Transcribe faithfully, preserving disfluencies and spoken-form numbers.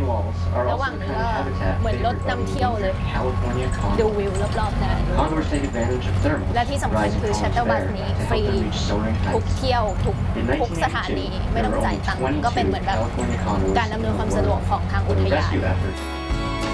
ระหว่างนี้ก็เหมือนรถนำเที่ยวเลยดูวิวรอบๆได้และที่สำคัญคือชัตเตอร์บัสนี้ฟรีทุกเที่ยวทุกทุกสถานีไม่ต้องจ่ายตังค์ก็เป็นเหมือนแบบการดำเนินความสะดวกของทางอุทยาน